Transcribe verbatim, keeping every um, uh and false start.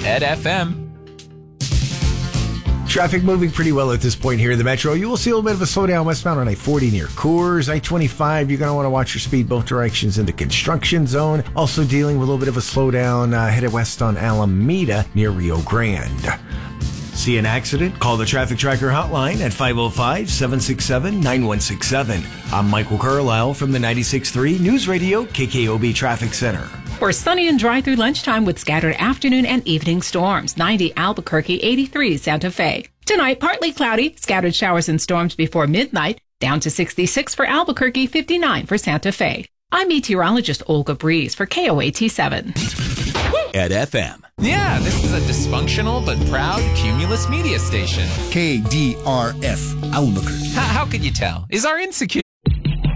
Ed F M. Traffic moving pretty well at this point here in the metro. You will see a little bit of a slowdown westbound on I forty near Coors. I twenty-five, you're going to want to watch your speed both directions in the construction zone. Also dealing with a little bit of a slowdown uh, headed west on Alameda near Rio Grande. See an accident? Call the Traffic Tracker hotline at five oh five, seven six seven, nine one six seven. I'm Michael Carlisle from the ninety-six point three News Radio K K O B Traffic Center. We're sunny and dry through lunchtime with scattered afternoon and evening storms. ninety Albuquerque, eighty-three Santa Fe. Tonight, partly cloudy, scattered showers and storms before midnight. Down to sixty-six for Albuquerque, fifty-nine for Santa Fe. I'm meteorologist Olga Breeze for K O A T seven. At F M. Yeah, this is a dysfunctional but proud Cumulus media station. K D R F Albuquerque. How, how could you tell? Is our insecure